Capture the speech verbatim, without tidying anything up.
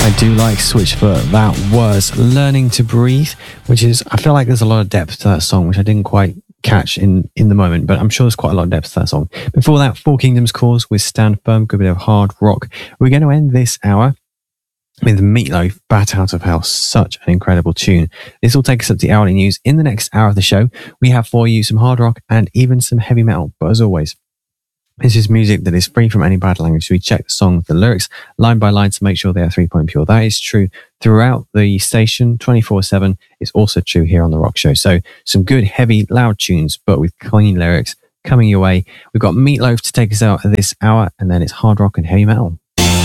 Do like Switchfoot. That was Learning to Breathe, which is, I feel like there's a lot of depth to that song, which I didn't quite catch in, in the moment, but I'm sure there's quite a lot of depth to that song. Before that, Four Kingdoms Cause with Stand Firm, good bit of hard rock. We're going to end this hour with Meatloaf, Bat Out of Hell. Such an incredible tune. This will take us up to the hourly news. In the next hour of the show, we have for you some hard rock and even some heavy metal, but as always, this is music that is free from any bad language. So we check the song, the lyrics, line by line to make sure they are three-point pure. That is true throughout the station, twenty-four seven. It's also true here on The Rock Show. So some good, heavy, loud tunes, but with clean lyrics coming your way. We've got Meatloaf to take us out of this hour, and then it's hard rock and heavy metal.